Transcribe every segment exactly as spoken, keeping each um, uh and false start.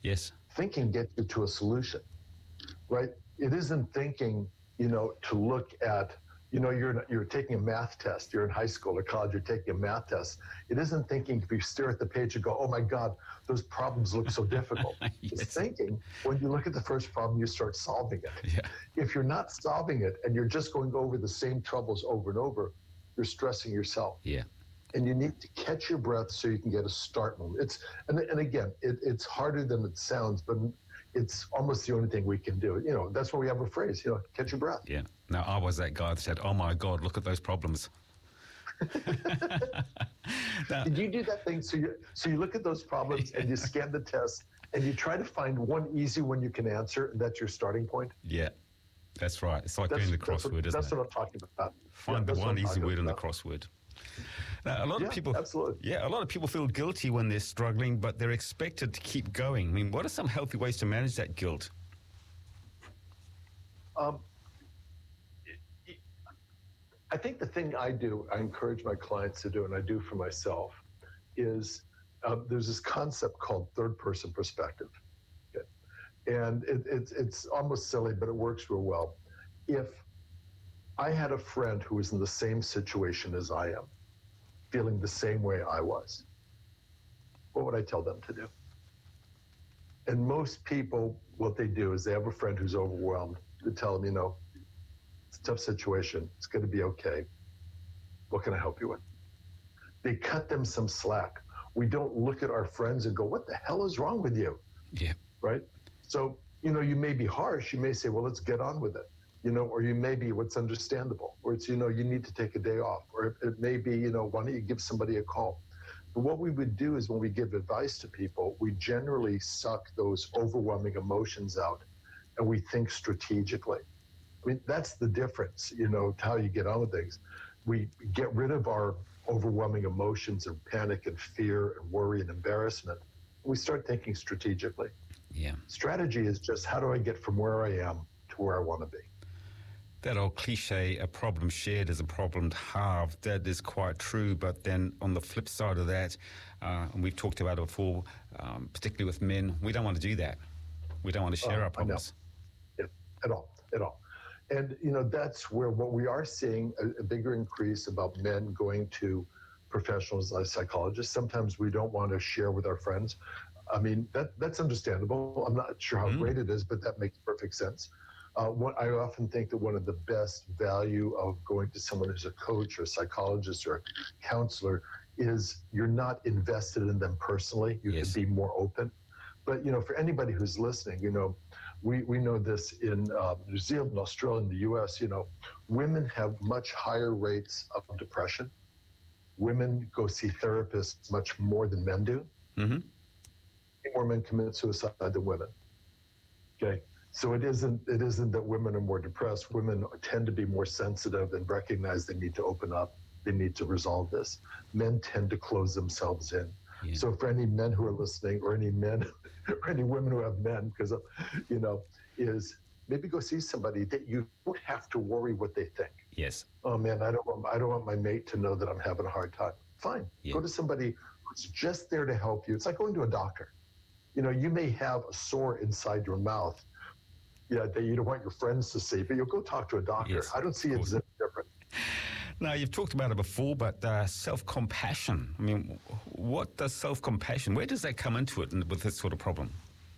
Yes. Thinking gets you to a solution, right? It isn't thinking, you know, to look at, you know, you're you're taking a math test. You're in high school or college. You're taking a math test. It isn't thinking if you stare at the page and go, "Oh my God, those problems look so difficult." Yes. It's thinking when you look at the first problem, you start solving it. Yeah. If you're not solving it and you're just going over the same troubles over and over, you're stressing yourself. Yeah. And you need to catch your breath so you can get a start moment. It's and, and again, it, it's harder than it sounds, but it's almost the only thing we can do. You know, that's why we have a phrase, you know, catch your breath. Yeah. Now, I was that guy that said, "Oh my God, look at those problems." Now, Did you do that thing? So you so you look at those problems and you scan the test and you try to find one easy one you can answer, and that's your starting point? yeah, that's right. It's like That's, doing the that's what, crossword, isn't that's it? what I'm talking about. Find Yeah, the that's what one I'm easy talking word in the about. crossword. Now, a lot Yeah, of people, absolutely. yeah, a lot of people feel guilty when they're struggling, but they're expected to keep going. I mean, what are some healthy ways to manage that guilt? Um, I think the thing I do, I encourage my clients to do, and I do for myself, is uh, there's this concept called third-person perspective. Okay? And it, it's it's almost silly, but it works real well. If I had a friend who was in the same situation as I am, feeling the same way I was, what would I tell them to do? And most people, what they do is they have a friend who's overwhelmed. They tell them, you know, it's a tough situation. It's going to be okay. What can I help you with? They cut them some slack. We don't look at our friends and go, what the hell is wrong with you? Yeah. Right? So, you know, you may be harsh. You may say, well, let's get on with it. You know, or you may be what's understandable. Or it's, you know, you need to take a day off. Or it, it may be, you know, why don't you give somebody a call? But what we would do is when we give advice to people, we generally suck those overwhelming emotions out and we think strategically. I mean, that's the difference, you know, to how you get on with things. We get rid of our overwhelming emotions and panic and fear and worry and embarrassment. We start thinking strategically. Yeah. Strategy is just how do I get from where I am to where I want to be? That old cliche, a problem shared is a problem halved, that is quite true. But then on the flip side of that, uh, and we've talked about it before, um, particularly with men, we don't want to do that. We don't want to share Oh, our problems. Yeah, at all, at all. And, you know, that's where what we are seeing a, a bigger increase about men going to professionals like psychologists. Sometimes we don't want to share with our friends. I mean, that that's understandable. I'm not sure how mm. great it is, but that makes perfect sense. Uh, what I often think that one of the best value of going to someone who's a coach or a psychologist or a counselor is you're not invested in them personally. You yes. can be more open. But, you know, for anybody who's listening, you know, we, we know this in uh, New Zealand, Australia, and the U S, you know, women have much higher rates of depression. Women go see therapists much more than men do. Mm-hmm. More men commit suicide than women. Okay. So it isn't it isn't that women are more depressed. Women tend to be more sensitive and recognize they need to open up. They need to resolve this. Men tend to close themselves in. Yeah. So for any men who are listening, or any men, or any women who have men, because you know, is maybe go see somebody that you don't have to worry what they think. Yes. Oh man, I don't want I don't want my mate to know that I'm having a hard time. Fine. Yeah. Go to somebody who's just there to help you. It's like going to a doctor. You know, you may have a sore inside your mouth. Yeah, that you don't want your friends to see, but you'll go talk to a doctor. Yes, I don't see it as any different. Now, you've talked about it before, but uh, self-compassion. I mean, what does self-compassion, where does that come into it with this sort of problem?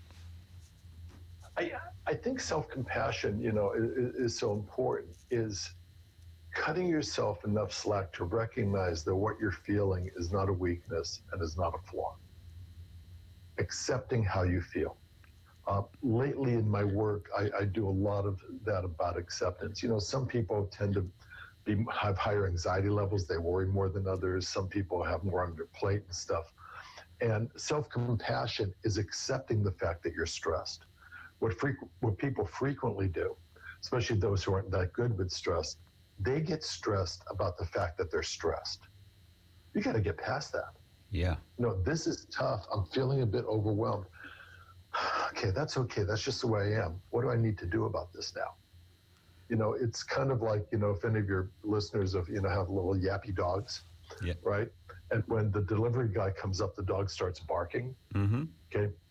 I I think self-compassion, you know, is, is so important, is cutting yourself enough slack to recognize that what you're feeling is not a weakness and is not a flaw. Accepting how you feel. Uh, lately in my work, I, I do a lot of that about acceptance. You know, some people tend to be, have higher anxiety levels. They worry more than others. Some people have more on their plate and stuff. And self-compassion is accepting the fact that you're stressed. What, frequ- what people frequently do, especially those who aren't that good with stress, they get stressed about the fact that they're stressed. You got to get past that. Yeah. No, this is tough. I'm feeling a bit overwhelmed. Okay, that's okay. That's just the way I am. What do I need to do about this now? You know, it's kind of like, you know, if any of your listeners have, you know, have little yappy dogs, yeah. right? And when the delivery guy comes up, the dog starts barking. Mm-hmm. Okay,